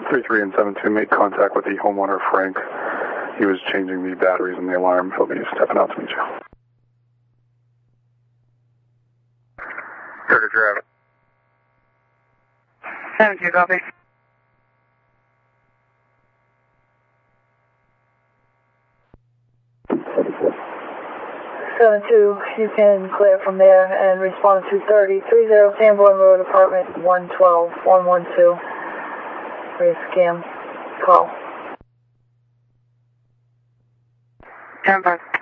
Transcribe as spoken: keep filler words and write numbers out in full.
three three and seven two made contact with the homeowner, Frank. He was changing the batteries in the alarm. He'll be stepping out to meet you. Third drive. seven two, copy. seven two, you can clear from there and respond to thirty, thirty Sanborn Road, apartment one twelve, one one two. Raise scam. Call. ten five.